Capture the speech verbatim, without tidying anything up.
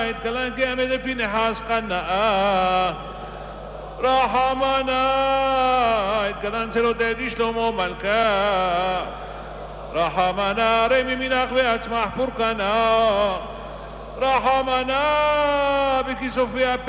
התקלן כעמד לפי נחס קנאה רחמנה התקלן צלותתי שלמה מלכה רחמנה רמי מנח ועצמח פורקנה רחמנה בכיסופיה